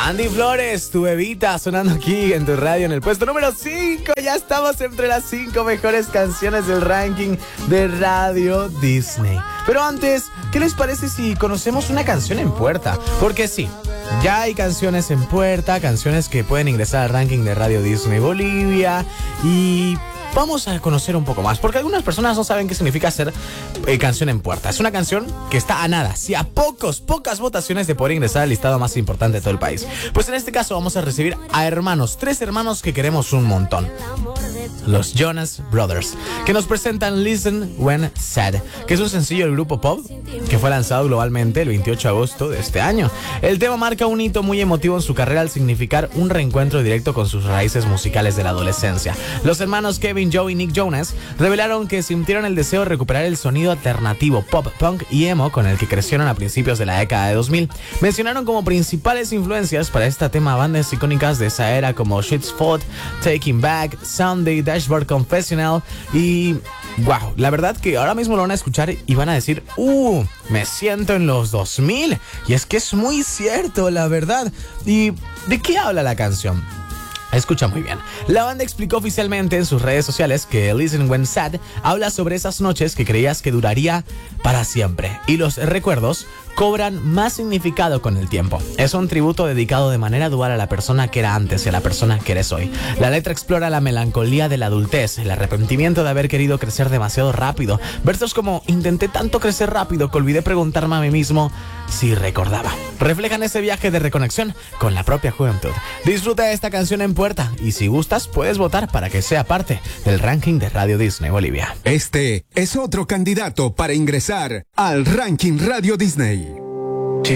Andy Flores, tu bebita, sonando aquí en tu radio en el puesto número 5. Ya estamos entre las 5 mejores canciones del ranking de Radio Disney. Pero antes, ¿qué les parece si conocemos una canción en puerta? Porque sí, ya hay canciones en puerta, canciones que pueden ingresar al ranking de Radio Disney Bolivia y vamos a conocer un poco más, porque algunas personas no saben qué significa ser canción en puerta. Es una canción que está a nada, sí, a pocas votaciones de poder ingresar al listado más importante de todo el país. Pues en este caso vamos a recibir a hermanos, 3 hermanos que queremos un montón. Los Jonas Brothers, que nos presentan Listen When Said, que es un sencillo del grupo pop que fue lanzado globalmente el 28 de agosto de este año. El tema marca un hito muy emotivo en su carrera al significar un reencuentro directo con sus raíces musicales de la adolescencia. Los hermanos Kevin, Joe y Nick Jonas revelaron que sintieron el deseo de recuperar el sonido alternativo, pop, punk y emo con el que crecieron a principios de la década de 2000. Mencionaron como principales influencias para este tema bandas icónicas de esa era como Shit's Fault, Taking Back, Sunday, Dashboard Confessional y wow, la verdad que ahora mismo lo van a escuchar y van a decir me siento en los 2000, y es que es muy cierto, la verdad. ¿Y de qué habla la canción? Escucha muy bien. La banda explicó oficialmente en sus redes sociales que Listen When Sad habla sobre esas noches que creías que duraría para siempre y los recuerdos cobran más significado con el tiempo. Es un tributo dedicado de manera dual a la persona que era antes y a la persona que eres hoy. La letra explora la melancolía de la adultez, el arrepentimiento de haber querido crecer demasiado rápido. Versos como intenté tanto crecer rápido que olvidé preguntarme a mí mismo si recordaba. Reflejan ese viaje de reconexión con la propia juventud. Disfruta de esta canción en puerta y si gustas puedes votar para que sea parte del ranking de Radio Disney Bolivia. Este es otro candidato para ingresar al ranking Radio Disney.